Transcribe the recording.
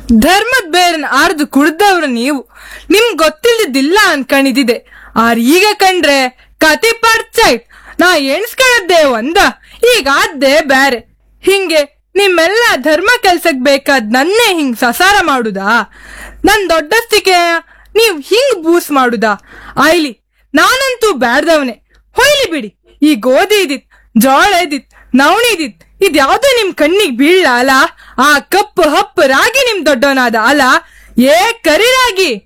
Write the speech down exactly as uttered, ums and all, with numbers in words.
ಧರ್ಮದ್ ಬೇರನ್ ಆರ್ದು ಕುಡ್ದವ್ರು ನೀವು, ನಿಮ್ ಗೊತ್ತಿಲ್ದಿದ್ದಿಲ್ಲ ಅನ್ಕಣಿದಿದೆ. ಆರ್ ಈಗ ಕಂಡ್ರೆ ಕತಿ ಪರ್ಚೈಟ್ ನಾ ಎಣ್ಸ್ಕೊಳ್ಳದ್ದೇ ಒಂದ, ಈಗ ಆದ್ದೇ ಬ್ಯಾರೆ. ಹಿಂಗೆ ನಿಮ್ಮೆಲ್ಲ ಧರ್ಮ ಕೆಲ್ಸಕ್ ಬೇಕಾದ್ ನನ್ನೇ ಹಿಂಗ್ ಸಸಾರ ಮಾಡುದಾ? ನನ್ ದೊಡ್ಡಸ್ತಿಕೆ ನೀವ್ ಹಿಂಗ್ ಬೂಸ್ ಮಾಡುದಾ? ಆಯ್ಲಿ, ನಾನಂತೂ ಬ್ಯಾಡ್ದವನೆ. ಹೊಯ್ಲಿ ಬಿಡಿ, ಈ ಗೋಧಿ ಇದಿತ್, ಜೋಳ ಇದಿತ್, ನವಣಿ ಇದಿತ್, ಇದ್ಯಾವ್ದೋ ನಿಮ್ ಕಣ್ಣಿಗ್ ಬೀಳ್ಲ ಅಲ? ಆ ಕಪ್ಪು ಹಪ್ಪು ರಾಗಿ ನಿಮ್ ದೊಡ್ಡವನಾದ ಅಲ? ಏ ಕರಿ ರಾಗಿ,